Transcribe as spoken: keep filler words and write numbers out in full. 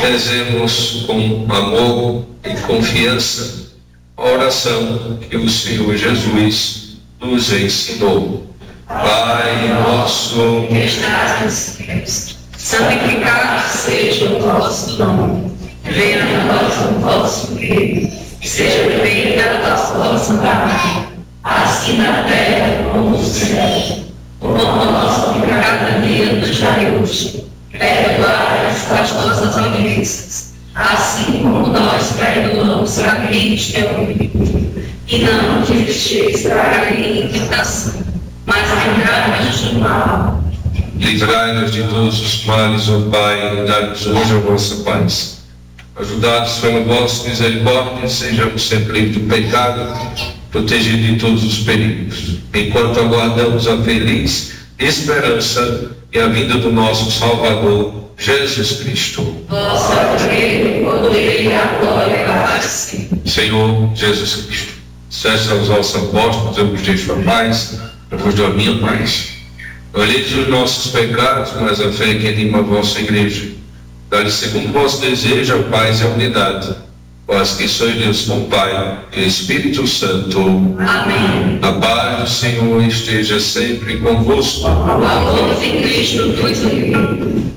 rezemos com amor e confiança a oração que o Senhor Jesus nos ensinou. Pai nosso que estás nos céus, santificado seja o vosso nome. Venha a nós o vosso reino. Seja feita a vossa vontade, assim na terra como no céu. O pão nosso de cada dia nos dai hoje. Perdoai-nos as nossas ofensas, assim como nós perdoamos a quem nos tem ofendido. E não nos deixeis cair em tentação, mas livrai-nos do mal. Livrai-nos de todos os males, ó Pai, e dai-nos hoje a vossa paz. Ajudados pela vossa misericórdia, sejamos sempre livres do pecado, protegidos de todos os perigos, enquanto aguardamos a feliz esperança e a vinda do nosso Salvador, Jesus Cristo. Vosso reino, o poder e a glória para sempre. Senhor Jesus Cristo, cesse aos vossos apóstolos, eu vos deixo a paz, eu vos dou a minha paz. Olheis os nossos pecados, mas a fé que anima a vossa igreja. Dá-lhe segundo o vosso desejo a paz e a unidade. Vós que sois Deus com Pai e Espírito Santo. Amém. A paz do Senhor esteja sempre convosco. O amor de Cristo nos une.